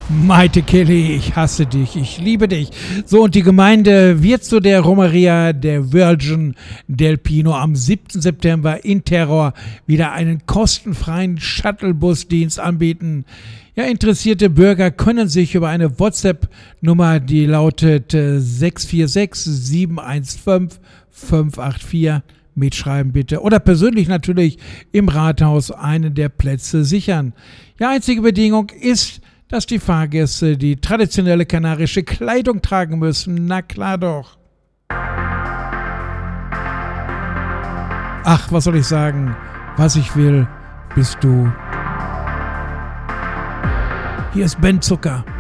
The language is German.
Maite Kelly, ich hasse dich, ich liebe dich. So, und die Gemeinde wird zu der Romeria der Virgin del Pino am 7. September in Terror wieder einen kostenfreien Shuttlebusdienst anbieten. Ja, interessierte Bürger können sich über eine WhatsApp-Nummer, die lautet 646 715 584, mitschreiben bitte. Oder persönlich natürlich im Rathaus einen der Plätze sichern. Ja, einzige Bedingung ist, dass die Fahrgäste die traditionelle kanarische Kleidung tragen müssen. Na klar doch. Ach, was soll ich sagen? Was ich will, bist du. Hier ist Ben Zucker.